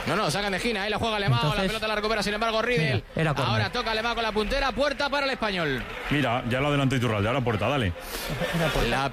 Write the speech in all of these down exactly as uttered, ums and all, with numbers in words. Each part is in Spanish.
No, no, sacan de esquina, ahí la juega Alemão, Entonces, la pelota la recupera sin embargo Riedel. Ahora toca Alemão con la puntera, puerta para el español. Mira, ya lo adelantó Iturralde, ahora puerta, dale. La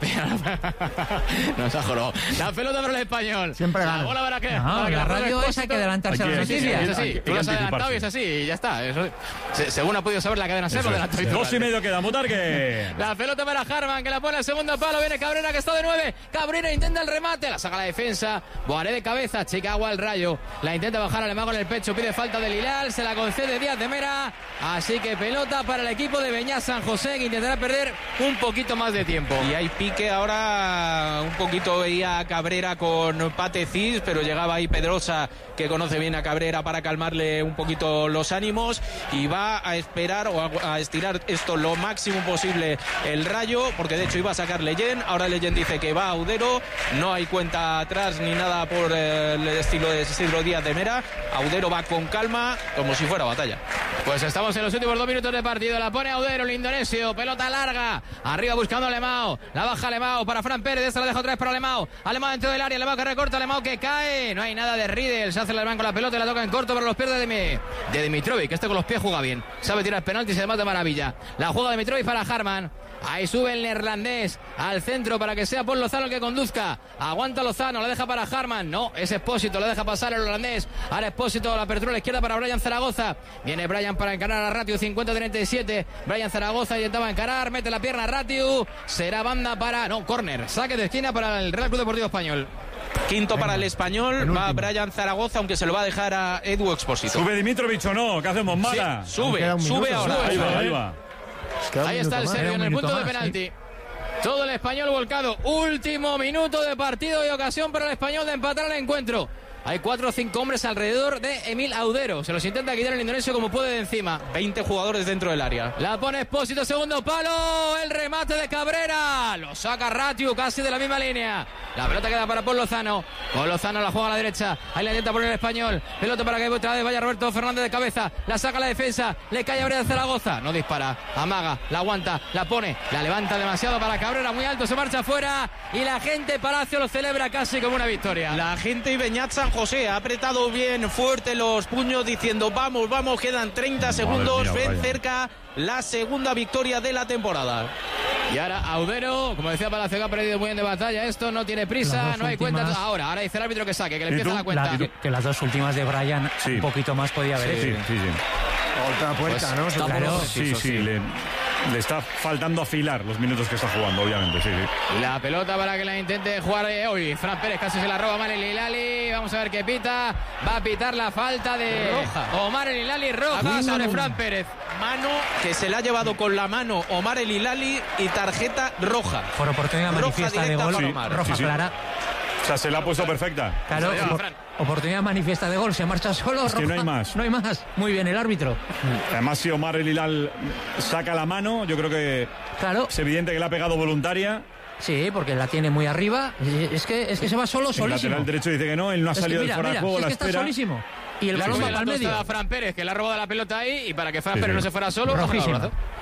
no se ha jorado. La pelota para el español. Siempre la gana. bola para que, no, para que la la radio es hay que adelantarse a las noticias. Es así, tú lo has adelantado y es así, y ya está. Eso, se, según ha podido saber la cadena SER, lo adelantó Iturralde. Dos y medio queda, Mutarque. La pelota para Harman, que la pone al segundo palo, viene Cabrera, que está de nueve. Cabrera intenta el remate, la saca la defensa. Boaré de cabeza, chica agua al Rayo. La intenta bajar Alemão con el pecho, pide falta del Hilal, se la concede Díaz de Mera. Así que pelota para el equipo de Beñat San José, que intentará perder un poquito más de tiempo. Y hay pique ahora, un poquito veía a Cabrera con Pate Cis, pero llegaba ahí Pedrosa, que conoce bien a Cabrera, para calmarle un poquito los ánimos, y va a esperar o a, a estirar esto lo máximo posible el Rayo, porque de hecho iba a sacar Leyen, ahora Leyen dice que va a Audero, no hay cuenta atrás ni nada por eh, el estilo de Isidro Díaz de Mera. Audero va con calma, como si fuera batalla. Pues estamos en los últimos dos minutos de partido. La pone Audero, el indonesio. Pelota larga. Arriba buscando a Alemão. La baja Alemão para Fran Pérez. Esta la deja otra vez para Alemão. Alemão dentro del área. Alemão que recorta. Alemão que cae. No hay nada de Riedel. Se hace el alemán con la pelota y la toca en corto para los pies de, de, de Dimitrovic. Este con los pies juega bien. Sabe tirar penaltis y además de maravilla. La juega Dimitrovic para Harman. Ahí sube el neerlandés al centro para que sea Paul Lozano el que conduzca. Aguanta Lozano, la deja para Harman. No, es Expósito, la deja pasar el holandés. Ahora Expósito, la apertura a la izquierda para Brian Zaragoza. Viene Brian para encarar a Ratiu, cincuenta treinta y siete. Brian Zaragoza intentaba encarar, mete la pierna a Ratiu. Será banda para... No, córner. Saque de esquina para el Real Club Deportivo Español. Quinto para el español, va Brian Zaragoza, aunque se lo va a dejar a Edu Expósito. ¿Sube Dimitrovic o no? ¿Qué hacemos, Mara? Sí, sube, sube ahora. Ahí va, ahí va. Ahí está el serbio en el punto de penalti. Todo el español volcado. Último minuto de partido y ocasión para el español de empatar el encuentro. Hay cuatro o cinco hombres alrededor de Emil Audero. Se los intenta quitar el indonesio como puede de encima. veinte jugadores dentro del área. La pone Expósito, segundo palo. El remate de Cabrera. Lo saca Ratiu casi de la misma línea. La pelota queda para Paul Lozano. Paul Lozano la juega a la derecha. Ahí la intenta poner el español. Pelota para que otra vez vaya Roberto Fernández de cabeza. La saca a la defensa. Le cae a Brian Zaragoza. No dispara. Amaga. La aguanta. La pone. La levanta demasiado para Cabrera. Muy alto. Se marcha afuera. Y la gente Palacio lo celebra casi como una victoria. La gente y Beñat San José ha apretado bien fuerte los puños diciendo vamos, vamos, quedan treinta segundos, mía, ven vaya. cerca la segunda victoria de la temporada. Y ahora Audero, como decía Palacio, que ha perdido muy bien de batalla, esto no tiene prisa, no hay últimas... cuenta ahora, ahora dice el árbitro que saque, que le empieza la cuenta. La, que, que las dos últimas de Brian sí. un poquito más podía haber. Sí, sí, sí, sí. Otra puerta, pues, ¿no? Claro, sí, sí, sí. Le, le está faltando afilar los minutos que está jugando, obviamente, sí, sí. La pelota para que la intente jugar eh, hoy. Fran Pérez casi se la roba Omar El Hilali. Vamos a ver qué pita. Va a pitar la falta de roja. Omar El Hilali, roja sobre Fran Pérez. Mano que se la ha llevado con la mano Omar El Hilali y tarjeta roja. Por oportunidad manifiesta de gol, sí, roja sí, sí. clara. O sea, se la ha puesto perfecta. Claro, opor oportunidad manifiesta de gol, se marcha solo. Es roja. que no hay más. No hay más. Muy bien el árbitro. Además, si Omar El Hilal saca la mano, yo creo que claro. es evidente que la ha pegado voluntaria. Sí, porque la tiene muy arriba. Es que, es que se va solo, solísimo. El lateral derecho dice que no, él no ha es salido que mira, del fuera mira, de juego, es la que espera. está solísimo. Y el balón va al medio. A Fran Pérez, que le ha robado la pelota ahí, y para que Fran sí, Pérez sí. no se fuera solo, rojísimo.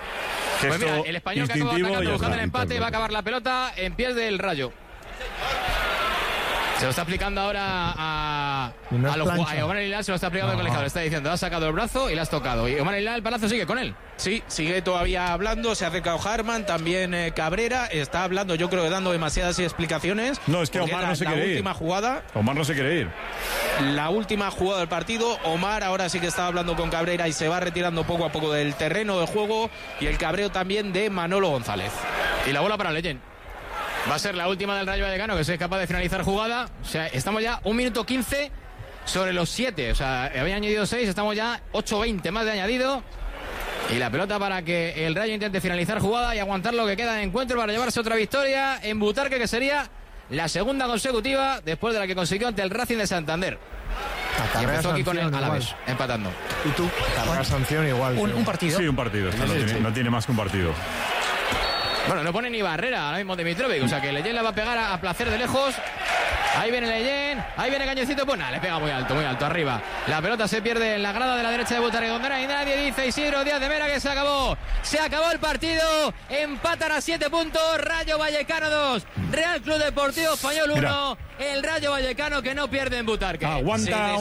Pues mira, el español que acaba atacando, buscando el empate, va a acabar la pelota en pies del Rayo. Se lo está aplicando ahora a, no a, los, a Omar El Hilal, se lo está aplicando al no. colegiado. Le está diciendo, has sacado el brazo y le has tocado. Y Omar El Hilal, el Palacio sigue con él. Sí, sigue todavía hablando, se ha acercado Harman, también eh, Cabrera, está hablando, yo creo que dando demasiadas explicaciones. No, es que Omar la, no se la quiere ir. La última jugada. Omar no se quiere ir. La última jugada del partido, Omar ahora sí que está hablando con Cabrera y se va retirando poco a poco del terreno de juego, y el cabreo también de Manolo González. Y la bola para Leyen. Va a ser la última del Rayo Vallecano, que es capaz de finalizar jugada. O sea, estamos ya un minuto quince sobre los siete. O sea, había añadido seis, estamos ya ocho veinte más de añadido. Y la pelota para que el Rayo intente finalizar jugada y aguantar lo que queda de encuentro para llevarse otra victoria en Butarque, que sería la segunda consecutiva después de la que consiguió ante el Racing de Santander. Y empezó aquí con el Alavés, empatando. ¿Y tú? Carga sanción igual. Un, un partido. Sí, un partido. Sí, no, sí, tiene, sí. no tiene más que un partido. Bueno, no pone ni barrera ahora mismo Dimitrovic, o sea que Leyen la va a pegar a, a placer de lejos. Ahí viene Leyen, ahí viene Cañecito, pues nada, le pega muy alto, muy alto, arriba. La pelota se pierde en la grada de la derecha de Butarque, donde no hay nadie, dice Isidro Díaz de Mera que se acabó. Se acabó el partido, empatan a siete puntos, Rayo Vallecano dos, Real Club Deportivo Español uno, el Rayo Vallecano que no pierde en Butarque. Aguanta.